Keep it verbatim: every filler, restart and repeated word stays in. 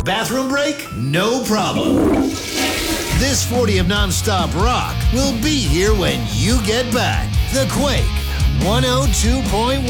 bathroom break? No problem. This forty of nonstop rock will be here when you get back. The Quake one oh two point one.